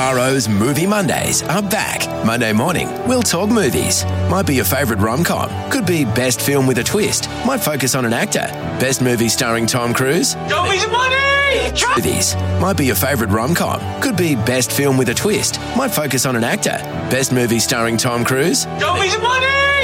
RO's Movie Mondays are back. Monday morning, we'll talk movies. Might be your favourite rom-com. Could be best film with a twist. Might focus on an actor. Best movie starring Tom Cruise. Show me some money! Movies. Might be your favourite rom-com. Could be best film with a twist. Might focus on an actor. Best movie starring Tom Cruise. Show me some money!